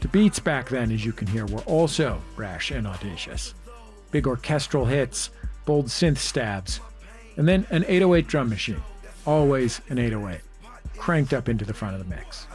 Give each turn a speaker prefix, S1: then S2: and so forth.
S1: The beats back then, as you can hear, were also brash and audacious. Big orchestral hits, bold synth stabs, and then an 808 drum machine. Always an 808, cranked up into the front of the mix.